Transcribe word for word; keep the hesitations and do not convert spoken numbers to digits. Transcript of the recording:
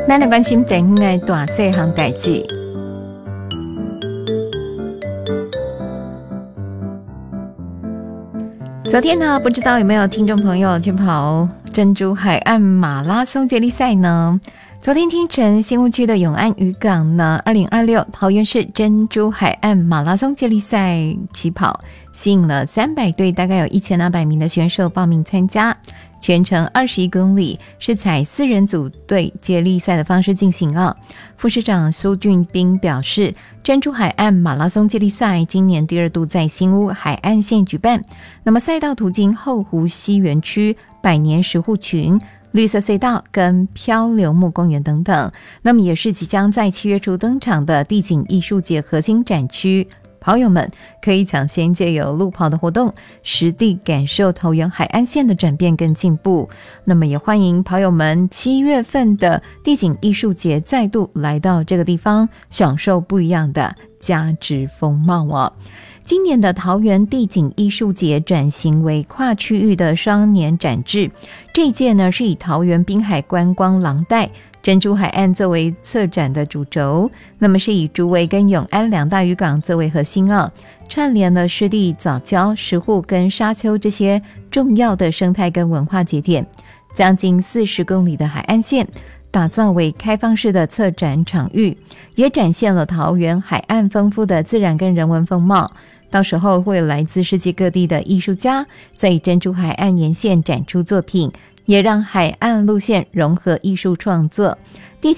咱来关心地方的大小项代志。昨天呢，不知道有没有听众朋友去跑珍珠海岸马拉松接力赛呢？昨天清晨，新屋区的永安渔港呢，二零二六桃园市珍珠海岸马拉松接力赛起跑，吸引了三百队，大概有一千两百名的选手报名参加。全程二十一公里是采四人组队接力赛的方式进行啊。副市长苏俊斌表示，珍珠海岸马拉松接力赛今年第二度在新屋海岸线举办，那么赛道途经后湖西园区、百年石户群、绿色隧道跟漂流木公园等等，那么也是即将在七月初登场的地景艺术节核心展区。跑友们可以抢先借由路跑的活动，实地感受桃园海岸线的转变跟进步。那么也欢迎跑友们七月份的地景艺术节再度来到这个地方，享受不一样的价值风貌哦。今年的桃园地景艺术节转型为跨区域的双年展制，这一届呢是以桃园滨海观光廊带珍珠海岸作为策展的主轴，那么是以竹围跟永安两大渔港作为核心啊，串联了湿地、藻礁、石户跟沙丘这些重要的生态跟文化节点，将近四十公里的海岸线打造为开放式的策展场域，也展现了桃园海岸丰富的自然跟人文风貌。到时候会有来自世界各地的艺术家在珍珠海岸沿线展出作品，也让海岸路线融合艺术创作。